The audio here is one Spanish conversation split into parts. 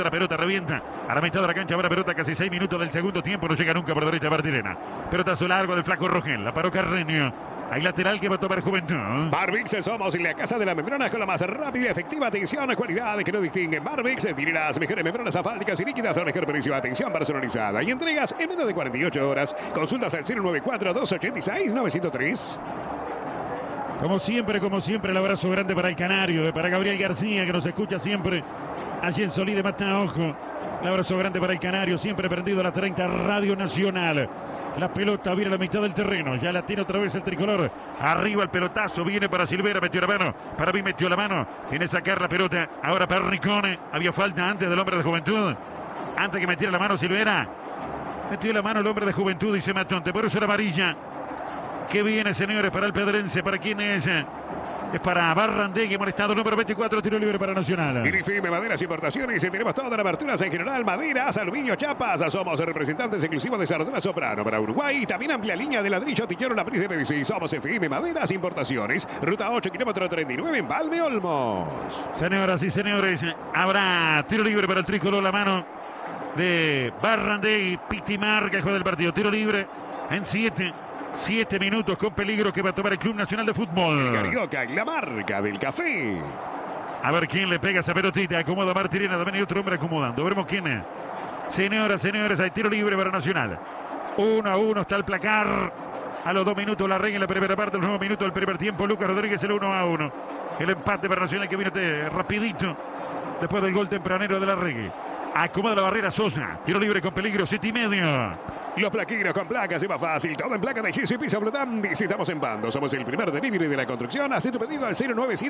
la pelota, revienta a la mitad de la cancha. Ahora pelota casi 6 minutos del segundo tiempo. No llega nunca por derecha Martirena. Pelotazo largo del flaco Rogel. La paró Carreño. Hay lateral que va a tomar Juventud. Barbix, somos la casa de las membranas con la más rápida y efectiva atención. Cualidades que no distinguen. Barbix tiene las mejores membranas asfálticas y líquidas al mejor precio. Atención personalizada y entregas en menos de 48 horas. Consultas al 094-286-903. Como siempre, el abrazo grande para el Canario, para Gabriel García, que nos escucha siempre allí en Solí de Mataojo. El abrazo grande para el Canario, siempre prendido a la 30 Radio Nacional. La pelota viene a la mitad del terreno, ya la tiene otra vez el tricolor. Arriba el pelotazo, viene para Silvera, metió la mano. Para mí metió la mano, tiene que sacar la pelota. Ahora para Ricone, había falta antes del hombre de Juventud. Antes que metiera la mano Silvera. Metió la mano el hombre de Juventud y se mató. Por eso la amarilla. Que viene, señores, para el Pedrense. ¿Para quién es? Es para Barrandegui, molestado, número 24, tiro libre para Nacional. Inifime Maderas Importaciones, tenemos todas las aberturas en general, maderas, aluminio, chapas. Somos representantes exclusivos de Sardona Soprano para Uruguay. También amplia línea de ladrillo, tillero, labriz de PVC. Somos FIM Maderas Importaciones, ruta 8, kilómetro 39 en Valme Olmos. Señoras y señores, habrá tiro libre para el tricolor, la mano de Barrandegui. Piti marca el juego del partido. Tiro libre en 7 minutos con peligro que va a tomar el Club Nacional de Fútbol. Carioca, la marca del café. A ver quién le pega esa pelotita. Acomoda Martirena, también hay otro hombre acomodando. Veremos quién es. Señoras, señores, hay tiro libre para Nacional. 1-1 está el placar. A los 2 minutos la regla en la primera parte, los 9 minutos del primer tiempo. Lucas Rodríguez el 1-1. El empate para Nacional que vino rapidito después del gol tempranero de la regla. Acomoda la barrera Sosa. Tiro libre con peligro, 7:30. Los plaqueros con placas es más fácil. Todo en placa de yeso y piso Blotán. Visitamos en Bando. Somos el primer delivery de la construcción. Haz tu pedido al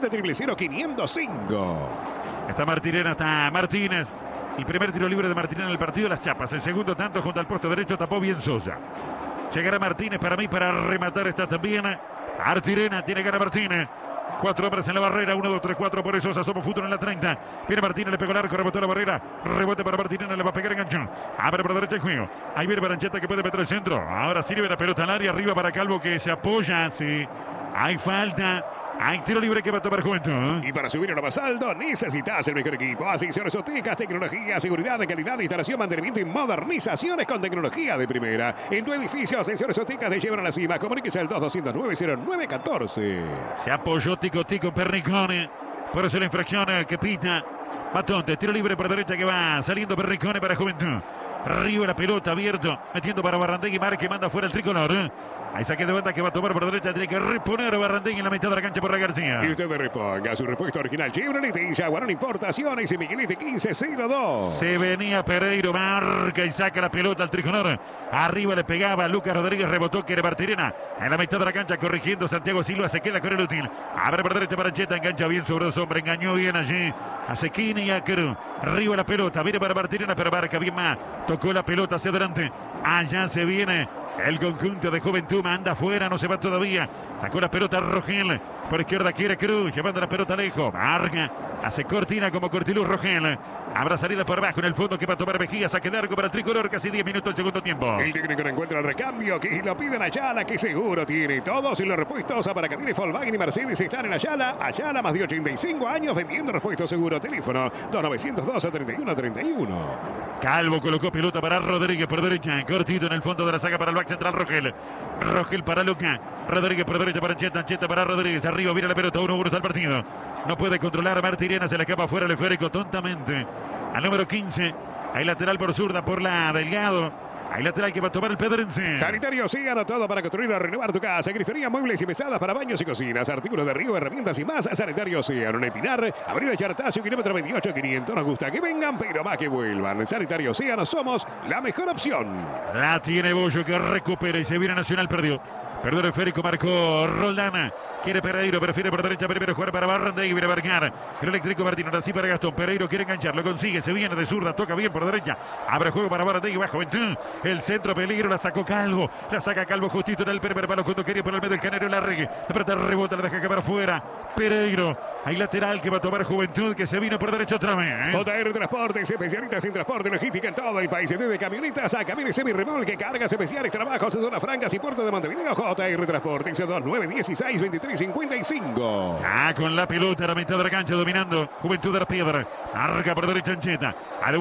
097-000-505. Está Martirena, está Martínez. El primer tiro libre de Martínez en el partido, las chapas. El segundo tanto junto al puesto derecho tapó bien Sosa. Llegará Martínez para mí para rematar. Está también Martirena. Tiene gana Martínez. 4 hombres en la barrera, 1, 2, 3, 4 por eso somos fútbol en la 30. Viene Martínez, le pegó el arco, rebotó la barrera. Rebote para Martínez, le va a pegar enganchón. Abre por derecha el juego. Ahí viene Barancheta que puede meter el centro. Ahora sirve la pelota al área, arriba para Calvo que se apoya. Sí. Hay falta. Hay tiro libre que va a tomar Juventud. Y para subir a lo más alto necesitas el mejor equipo. Ascensiones ópticas, tecnología, seguridad, calidad, instalación, mantenimiento y modernizaciones con tecnología de primera. En tu edificio, Ascensiones ópticas te llevan a la cima. Comuníquese al 2209-0914. Se apoyó Tico Perricone. Por eso la infracción que pita Batonte. Tiro libre por derecha que va saliendo Perricone para Juventud. Arriba la pelota, abierto, metiendo para Barrandegui, marca y manda fuera el tricolor. Hay saque de banda que va a tomar por derecha, tiene que reponer a Barrandegui en la mitad de la cancha por la García. Y usted reponga su repuesto original Chevrolet y Jaguarón Importaciones y Miguelete 1502. Se venía Pereiro, marca y saca la pelota al tricolor. Arriba le pegaba Lucas Rodríguez, rebotó, quiere Martirena. En la mitad de la cancha corrigiendo Santiago Silva, se queda con el útil. Abre por derecha Barancheta, engancha bien sobre dos hombres, engañó bien allí a Sequini y a Cruz. Arriba la pelota, viene para Martirena, pero marca bien más. Tocó la pelota hacia adelante. Allá se viene el conjunto de Juventud. Manda afuera, no se va todavía. Sacó la pelota Rogel. Por izquierda quiere Cruz, llevando la pelota lejos. Marca, hace cortina como Cortiluz Rogel. Habrá salida por abajo en el fondo que va a tomar Mejía. Saque de arco para el tricolor, casi 10 minutos del segundo tiempo. El técnico no encuentra el recambio, que lo piden a Ayala, que seguro tiene. Todos los repuestos para Camille, Volkswagen y Mercedes están en Ayala. Ayala, más de 85 años vendiendo repuestos seguro. Teléfono 2902-3131. Calvo colocó pelota para Rodríguez por derecha. Cortito en el fondo de la saga para el back central Rogel. Rogel para Luca. Rodríguez por derecha para Ancheta. Ancheta para Rodríguez. Arriba viene la pelota. 1-1 está el partido. No puede controlar a Martirena. Se le escapa fuera el esférico tontamente. Al número 15. Hay lateral por zurda por la Delgado. Hay lateral que va a tomar el Pedrense. Sanitario Océano, todo para construir o renovar tu casa. Grifería, muebles y mesadas para baños y cocinas. Artículos de río, herramientas y más. Sanitario Océano, en Epinar, Avenida Chartacio, kilómetro 28-500. Nos gusta que vengan, pero más que vuelvan. Sanitario Océano, somos la mejor opción. La tiene Bollo que recupera y se viene Nacional, perdió. Perdió el esférico, marcó Roldán. Quiere Pereiro, prefiere por derecha primero jugar para Barrandegui, viene a marcar. El eléctrico Martín, ahora sí para Gastón. Pereiro quiere enganchar, lo consigue, se viene de zurda, toca bien por derecha. Abre juego para Barrandegui, bajo Juventud. El centro peligro, la sacó Calvo. La saca Calvo justito en el primer palo cuando quería por el medio del Canario Larregui. La pelota rebota, la deja quedar afuera. Pereiro, hay lateral que va a tomar Juventud, que se vino por derecha otra vez. JR Transportes, especialistas en transporte y logística en todo el país. Desde camionetas a camiones semi-remolque, cargas especiales, trabajos en zonas francas y puerto de Montevideo. JR Transportes, 2916-2355. Con la pelota a la mitad de la cancha dominando Juventud de la Piedra. Arca por derecha Ancheta.